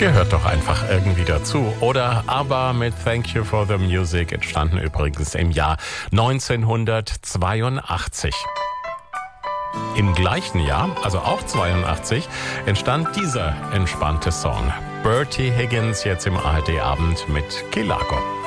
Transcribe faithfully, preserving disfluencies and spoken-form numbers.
Gehört doch einfach irgendwie dazu. Oder ABBA mit Thank You for the Music, entstanden übrigens im Jahr neunzehnhundertzweiundachtzig. Im gleichen Jahr, also auch zweiundachtzig, entstand dieser entspannte Song. Bertie Higgins jetzt im A R D-Abend mit Key Largo.